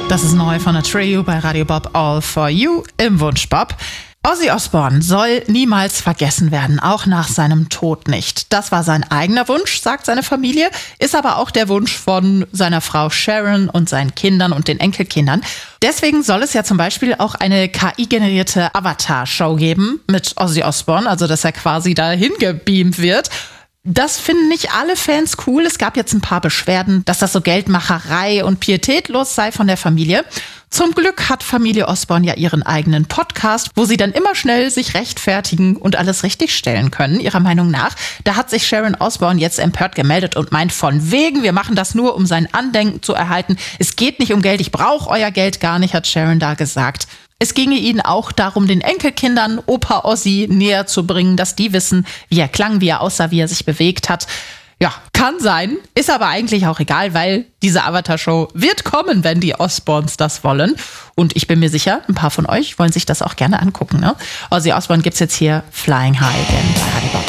Das ist neu von Atreyu bei Radio Bob All For You im Wunschbob. Ozzy Osbourne soll niemals vergessen werden, auch nach seinem Tod nicht. Das war sein eigener Wunsch, sagt seine Familie, ist aber auch der Wunsch von seiner Frau Sharon und seinen Kindern und den Enkelkindern. Deswegen soll es ja zum Beispiel auch eine KI-generierte Avatar-Show geben mit Ozzy Osbourne, also dass er quasi dahin gebeamt wird. Das finden nicht alle Fans cool. Es gab jetzt ein paar Beschwerden, dass das so Geldmacherei und pietätlos sei von der Familie. Zum Glück hat Familie Osbourne ja ihren eigenen Podcast, wo sie dann immer schnell sich rechtfertigen und alles richtigstellen können, ihrer Meinung nach. Da hat sich Sharon Osbourne jetzt empört gemeldet und meint von wegen, wir machen das nur, um sein Andenken zu erhalten. Es geht nicht um Geld, ich brauche euer Geld gar nicht, hat Sharon da gesagt. Es ginge ihnen auch darum, den Enkelkindern Opa Ozzy näher zu bringen, dass die wissen, wie er klang, wie er aussah, wie er sich bewegt hat. Ja, kann sein, ist aber eigentlich auch egal, weil diese Avatar-Show wird kommen, wenn die Osbournes das wollen. Und ich bin mir sicher, ein paar von euch wollen sich das auch gerne angucken. Ne? Ozzy Osbourne gibt's jetzt hier Flying High Again bei Radio Bob.